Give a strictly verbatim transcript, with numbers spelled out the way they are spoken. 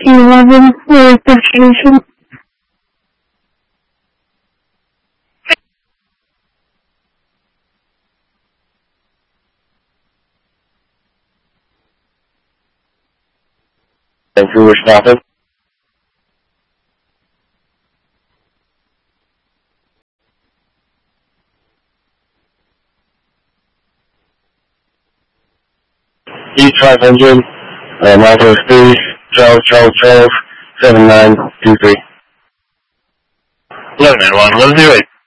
eleven for destination. And who we're stopping? East five hundred, uh, Marcos three, Charles, Charles, Charles, seven nine two three. eleven nine one, one zero eight.